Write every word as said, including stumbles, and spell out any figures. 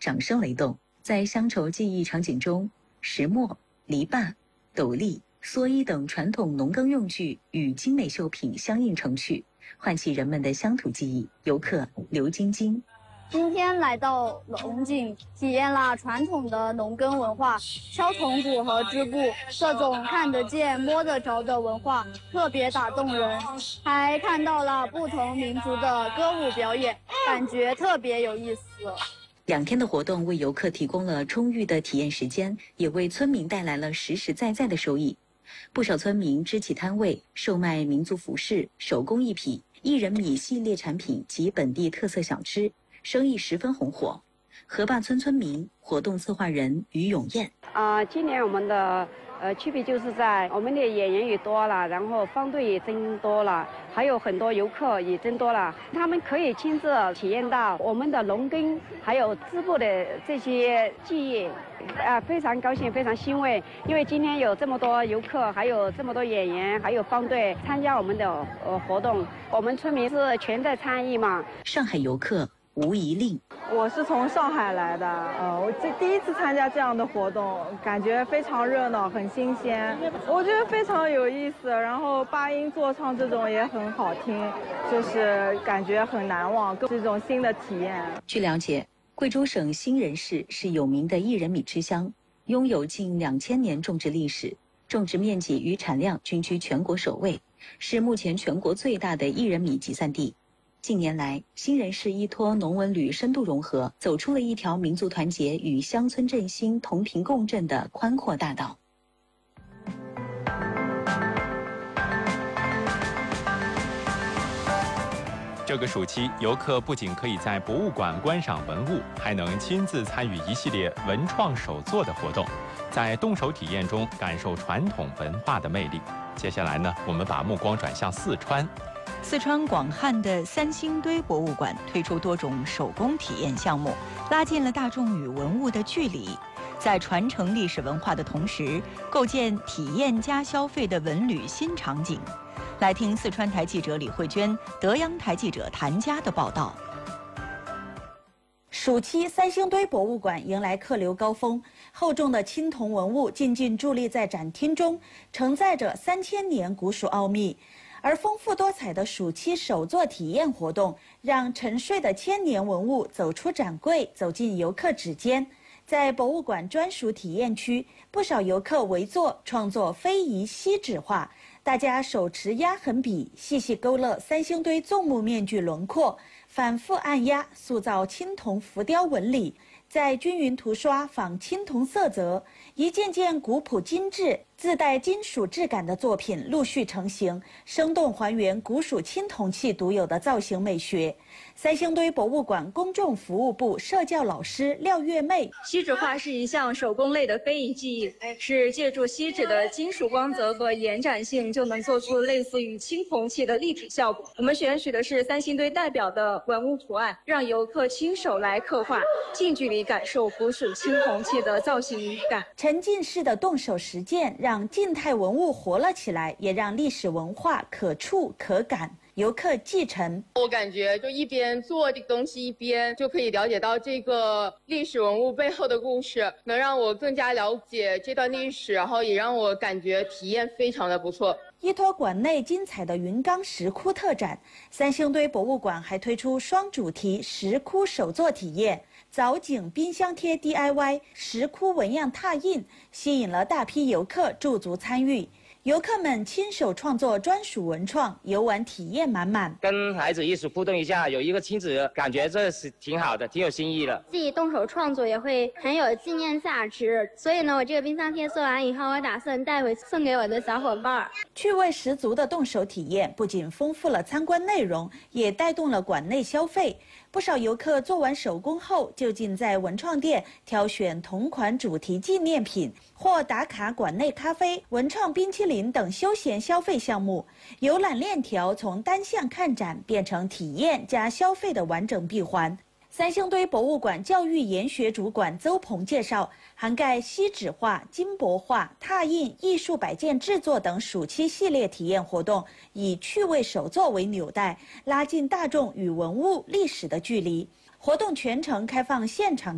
掌声雷动。在乡愁记忆场景中，石磨、篱笆、斗笠、蓑衣等传统农耕用具与精美绣品相映成趣，唤起人们的乡土记忆。游客刘晶晶。 今天来到龙井，体验了传统的农耕文化，敲铜鼓和织布，这种看得见、摸得着的文化特别打动人。还看到了不同民族的歌舞表演，感觉特别有意思。 两天的活动为游客提供了充裕的体验时间，也为村民带来了实实在在的收益。不少村民支起摊位，售卖民族服饰、手工艺品、薏仁米系列产品及本地特色小吃，生意十分红火。河坝村村民、活动策划人于永燕啊、呃，今年我们的呃区别就是在我们的演员也多了，然后方队也增多了，还有很多游客也增多了。他们可以亲自体验到我们的农耕还有织布的这些技艺，啊、呃，非常高兴，非常欣慰，因为今天有这么多游客，还有这么多演员，还有方队参加我们的呃活动，我们村民是全在参与嘛。 上海游客吴怡令。 我是从上海来的，呃，我这第一次参加这样的活动，感觉非常热闹，很新鲜，我觉得非常有意思。然后八音座唱这种也很好听，就是感觉很难忘，这种新的体验。 据了解，贵州省兴仁市是有名的薏仁米之乡，拥有近两千年种植历史，种植面积与产量均居全国首位，是目前全国最大的薏仁米集散地。近年来，兴仁市依托农文旅深度融合，走出了一条民族团结与乡村振兴同频共振的宽阔大道。 这个暑期，游客不仅可以在博物馆观赏文物，还能亲自参与一系列文创手作的活动，在动手体验中感受传统文化的魅力。接下来呢，我们把目光转向四川。 四川广汉的三星堆博物馆推出多种手工体验项目，拉近了大众与文物的距离，在传承历史文化的同时，构建体验加消费的文旅新场景。来听四川台记者李慧娟、德阳台记者谭佳的报道。 暑期三星堆博物馆迎来客流高峰，厚重的青铜文物静静伫立在展厅中，承载着三千年古蜀奥秘。而丰富多彩的暑期手作体验活动，让沉睡的千年文物走出展柜，走进游客指尖。在博物馆专属体验区，不少游客围坐创作非遗锡纸画，大家手持压痕笔，细细勾勒三星堆纵目面具轮廓，反复按压塑造青铜浮雕纹理。在均匀涂刷仿青铜色泽，一件件古朴精致、自带金属质感的作品陆续成型，生动还原古蜀青铜器独有的造型美学。三星堆博物馆公众服务部社教老师廖月妹： 锡纸画是一项手工类的非遗技艺，是借助锡纸的金属光泽和延展性，就能做出类似于青铜器的立体效果。我们选取的是三星堆代表的文物图案，让游客亲手来刻画，近距离感受古蜀青铜器的造型语感。 沉浸式的动手实践，让静态文物活了起来，也让历史文化可触可感。游客继承， 我感觉就一边做这个东西，一边就可以了解到这个历史文物背后的故事，能让我更加了解这段历史，然后也让我感觉体验非常的不错。 依托馆内精彩的云冈石窟特展，三星堆博物馆还推出双主题石窟手作体验，藻井冰箱贴 D I Y、石窟纹样拓印，吸引了大批游客驻足参与。游客们亲手创作专属文创，游玩体验满满。 跟孩子一起互动一下，有一个亲子，感觉这是挺好的，挺有新意的。 自己动手创作也会很有纪念价值，所以呢，我这个冰箱贴做完以后，我打算带回送给我的小伙伴。 趣味十足的动手体验，不仅丰富了参观内容，也带动了馆内消费。不少游客做完手工后，就近在文创店挑选同款主题纪念品，或打卡馆内咖啡、文创冰淇淋等休闲消费项目。游览链条从单向看展变成体验加消费的完整闭环。三星堆博物馆教育研学主管邹鹏介绍，涵盖锡纸画、金箔画、拓印、艺术摆件制作等暑期系列体验活动，以趣味手作为纽带，拉近大众与文物历史的距离。活动全程开放现场